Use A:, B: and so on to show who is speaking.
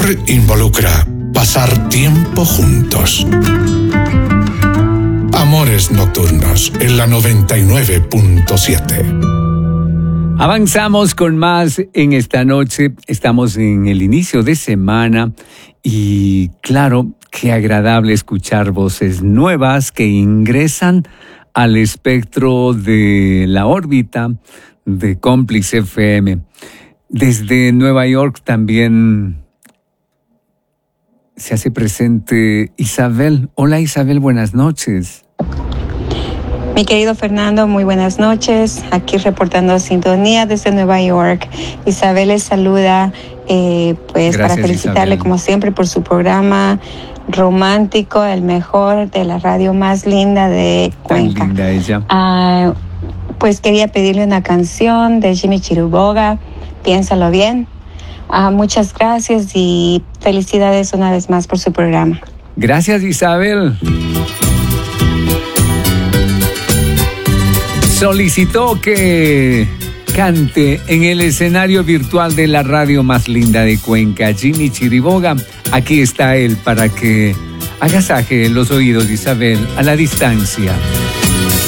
A: involucra pasar tiempo juntos. Amores Nocturnos en la 99.7.
B: Avanzamos con más en esta noche. Estamos en el inicio de semana y claro, qué agradable escuchar voces nuevas que ingresan al espectro de la órbita de Cómplice FM. Desde Nueva York también se hace presente Isabel. Hola Isabel, buenas noches.
C: Mi querido Fernando, muy buenas noches. Aquí reportando sintonía desde Nueva York. Isabel les saluda,
B: Gracias,
C: para felicitarle
B: Isabel,
C: como siempre por su programa romántico, el mejor de la radio más linda de Cuenca.
B: Tan linda ella.
C: Pues quería pedirle una canción de Jimmy Chiriboga, Piénsalo Bien. Muchas gracias y felicidades una vez más por su programa.
B: Gracias Isabel. Solicitó que cante en el escenario virtual de la radio más linda de Cuenca, Jimmy Chiriboga. Aquí está él para que agasaje los oídos de Isabel a la distancia.